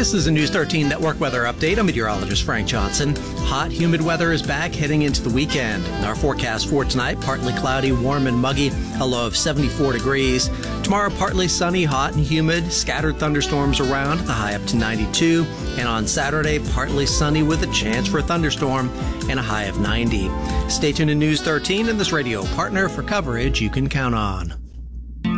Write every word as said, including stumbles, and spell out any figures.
This is a News thirteen Network weather update. I'm meteorologist Frank Johnson. Hot, humid weather is back heading into the weekend. Our forecast for tonight, partly cloudy, warm and muggy, a low of seventy-four degrees. Tomorrow, partly sunny, hot and humid, scattered thunderstorms around, the high up to ninety-two. And on Saturday, partly sunny with a chance for a thunderstorm and a high of ninety. Stay tuned to News thirteen and this radio partner for coverage you can count on.